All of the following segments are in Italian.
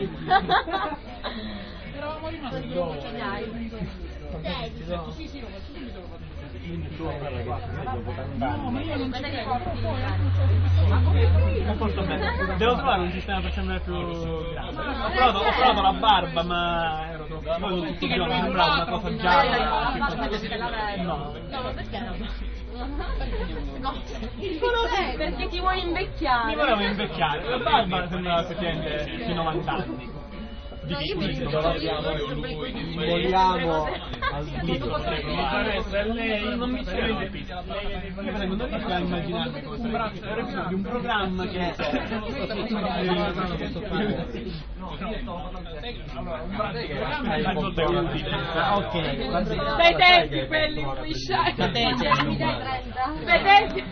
Eravamo rimasti no, ma io non ci molto bene. Devo trovare un sistema per sembrare più grande. Ho provato la barba, ma ero troppo. Poi tutti i giorni sembrava una cosa gialla. No, ma perché no? Perché ti vuoi invecchiare? Mi volevo invecchiare. La barba sembrava effettivamente sui 90 anni. Vogliamo al video Lei non mi serve non riesco a immaginarmi come di un programma che dai tempi quelli in cui scegli vedete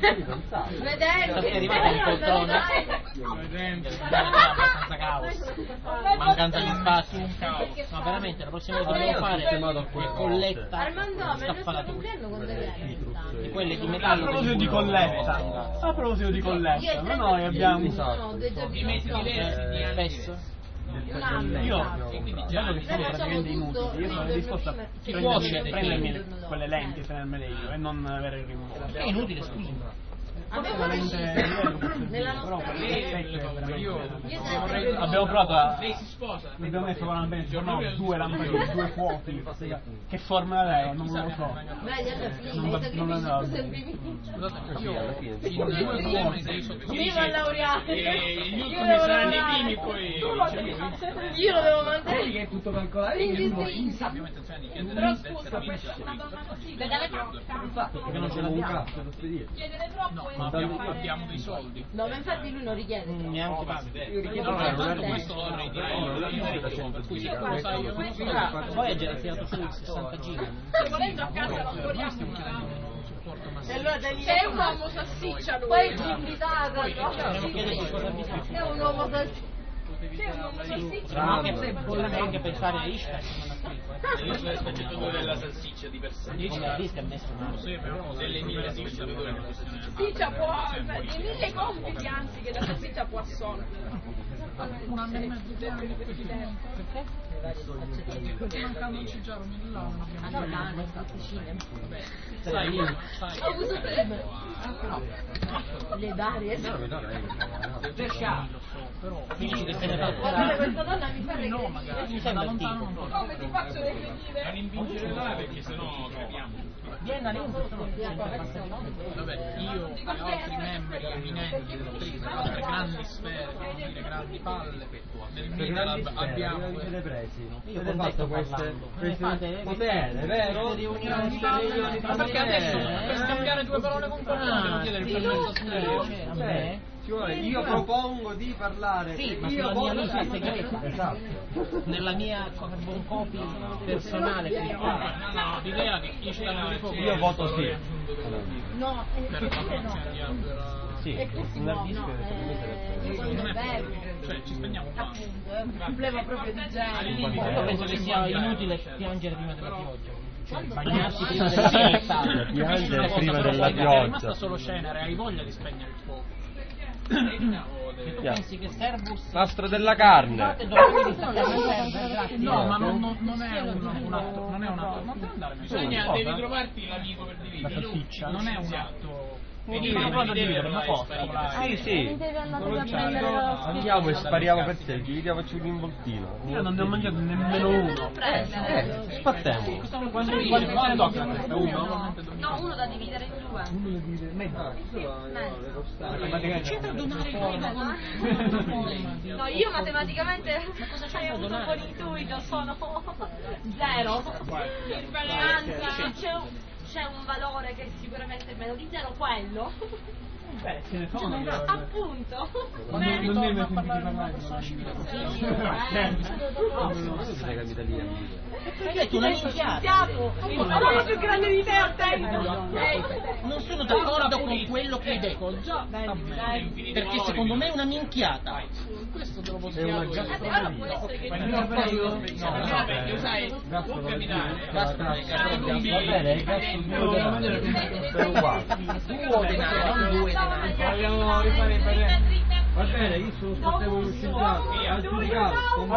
senza caos, mancanza di spazio. No, veramente la prossima cosa che devo fare è colletta scaffalature di quelle di metallo. A proposito di colletta, ma noi abbiamo di mesi diversi spesso. Io dato che sono praticamente inutili, io sono disposto a prendermi quelle lenti e tenermele io e non avere il rimborso. È inutile, scusi. Abbiamo provato abbiamo messo con bene due lampadine, due fuochi, che forma aveva non lo so, non andava viva il laureato e gli ultimi saranno i primi, poi io lo devo mandare che è tutto calcolato abbiamo intenzione di chiedere del servizio perché non ce l'abbiamo un cazzo da spedire. chiedere troppo ma abbiamo dei soldi. no, ma infatti lui non richiede Neanche questo lo dovrei dire per cui se lo sai io non so. poi ha già tirato su il 60 giga. volendo a casa non corriamo E allora è un uomo salsiccia lui poi è invitata è un uomo salsiccia anche pensare a Ishtar io sono il sfaccettatore della salsiccia di per sé. è messo delle mille sfaccettature della salsiccia può di mille compiti anzi che la salsiccia può assolvere un anno e mezzo, 2 anni perché mancava un cigiaro Milano sai ho avuto le varie però dici che se ne questa donna mi fa no magari mi sembra lontano un po'. come ti faccio recredire non impingere là perché sennò capiamo. Vabbè, io e altri membri eminenti del prima, altre grandi sfere, dire grandi palle del Metal abbiamo io ho fatto queste potete, vero? ma perché adesso per scambiare due parole con qualcuno devo chiedere il permesso a io propongo di parlare ma sulla mia lista segreta nella mia carbon copy personale no, l'idea che chi sta di fuoco io voto sì no sì, un hard disk non è vero cioè ci spendiamo appunto è un problema proprio di genere io penso che sia inutile piangere prima della pioggia bagnarsi prima della pioggia piangere prima della è rimasta solo cenere hai voglia di spegnere il fuoco che tu pensi che Servus nastro della carne no ma non è un atto non deve andare bisogna devi trovarti l'amico per dividere non è un atto sì andiamo e spariamo per te dividiamoci un involtino io non ne ho mangiato nemmeno uno spattiamo uno da dividere in due no io matematicamente ho un po' di intuito sono zero anzi c'è un valore che sicuramente è meno di zero quello ce ne sono appunto non mi hai mai sentito parlare tu una minchiata sono più grande di te attento non sono d'accordo con quello che hai detto perché secondo me è una minchiata questo te lo posso dire allora può essere che lo sai può capitare va bene io sono stato scienziato